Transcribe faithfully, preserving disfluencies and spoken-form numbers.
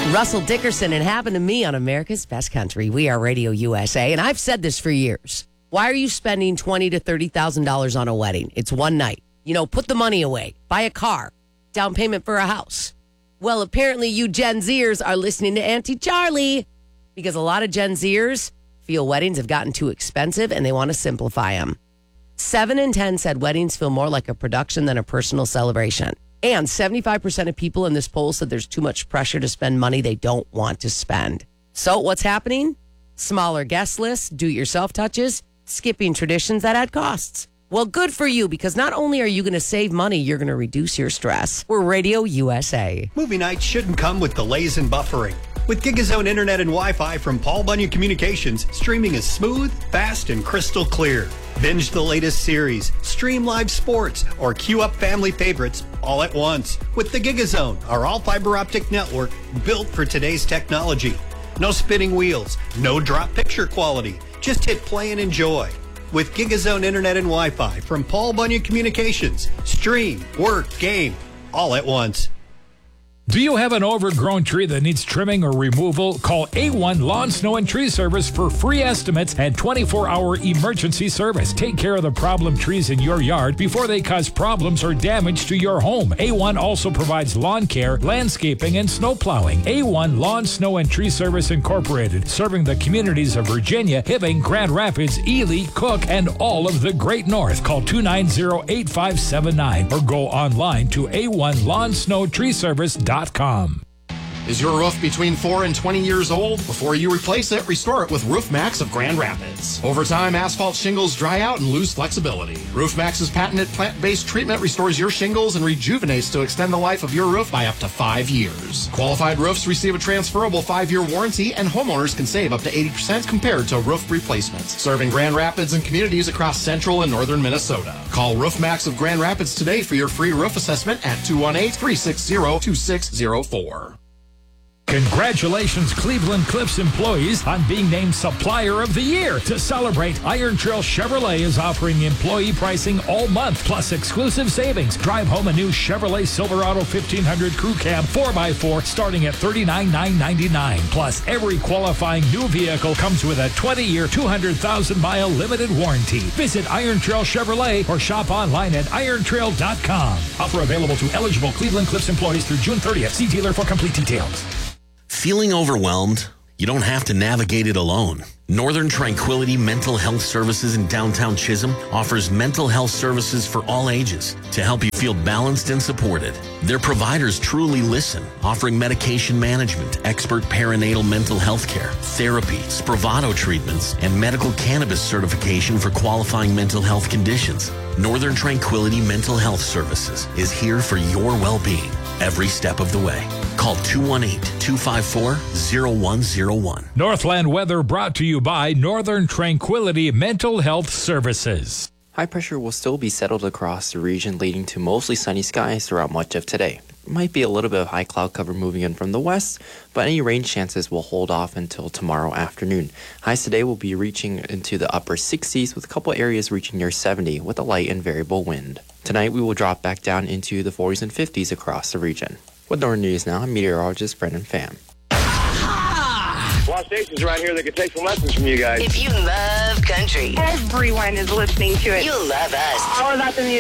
Russell Dickerson, it happened to me on America's Best Country. We are Radio U S A, and I've said this for years. Why are you spending twenty thousand to thirty thousand dollars on a wedding? It's one night. You know, put the money away. Buy a car. Down payment for a house. Well, apparently you Gen Zers are listening to Auntie Charlie because a lot of Gen Zers feel weddings have gotten too expensive and they want to simplify them. Seven in ten said weddings feel more like a production than a personal celebration. And seventy-five percent of people in this poll said there's too much pressure to spend money they don't want to spend. So what's happening? Smaller guest lists, do-it-yourself touches, skipping traditions that add costs. Well, good for you, because not only are you going to save money, you're going to reduce your stress. We're Radio U S A. Movie nights shouldn't come with delays and buffering. With GigaZone Internet and Wi-Fi from Paul Bunyan Communications, streaming is smooth, fast, and crystal clear. Binge the latest series, stream live sports, or queue up family favorites all at once with the GigaZone, our all-fiber optic network built for today's technology. No spinning wheels, no drop picture quality. Just hit play and enjoy. With GigaZone Internet and Wi-Fi from Paul Bunyan Communications, stream, work, game, all at once. Do you have an overgrown tree that needs trimming or removal? Call A one Lawn, Snow, and Tree Service for free estimates and twenty-four hour emergency service. Take care of the problem trees in your yard before they cause problems or damage to your home. A one also provides lawn care, landscaping, and snow plowing. A one Lawn, Snow, and Tree Service Incorporated, serving the communities of Virginia, Hibbing, Grand Rapids, Ely, Cook, and all of the Great North. Call two nine zero, eight five seven nine or go online to A one Lawn, Snow, Tree Service dot com. Is your roof between four and twenty years old? Before you replace it, restore it with Roof Max of Grand Rapids. Over time, asphalt shingles dry out and lose flexibility. Roof Max's patented plant-based treatment restores your shingles and rejuvenates to extend the life of your roof by up to five years. Qualified roofs receive a transferable five-year warranty, and homeowners can save up to eighty percent compared to roof replacements. Serving Grand Rapids and communities across central and northern Minnesota. Call Roof Max of Grand Rapids today for your free roof assessment at two one eight, three six zero, two six zero four. Congratulations, Cleveland Cliffs employees, on being named Supplier of the Year. To celebrate, Iron Trail Chevrolet is offering employee pricing all month, plus exclusive savings. Drive home a new Chevrolet Silverado fifteen hundred Crew Cab four by four starting at thirty-nine thousand nine hundred ninety-nine dollars. Plus, every qualifying new vehicle comes with a twenty year, two hundred thousand mile limited warranty. Visit Iron Trail Chevrolet or shop online at iron trail dot com. Offer available to eligible Cleveland Cliffs employees through June thirtieth. See dealer for complete details. Feeling overwhelmed? You don't have to navigate it alone. Northern Tranquility Mental Health Services in downtown Chisholm offers mental health services for all ages to help you feel balanced and supported. Their providers truly listen, offering medication management, expert perinatal mental health care, therapy, Spravato treatments, and medical cannabis certification for qualifying mental health conditions. Northern Tranquility Mental Health Services is here for your well-being every step of the way. Call two one eight, two five four, zero one zero one. Northland weather brought to you by Northern Tranquility Mental Health Services. High pressure will still be settled across the region, leading to mostly sunny skies throughout much of today. Might be a little bit of high cloud cover moving in from the west, but any rain chances will hold off until tomorrow afternoon. Highs today will be reaching into the upper sixties, with a couple areas reaching near seventy with a light and variable wind. Tonight we will drop back down into the forties and fifties across the region. With Northern News Now, I'm meteorologist Brendan Pham. A lot of stations around here that could take some lessons from you guys. If you love country, everyone is listening to it. You'll love us. All about the music.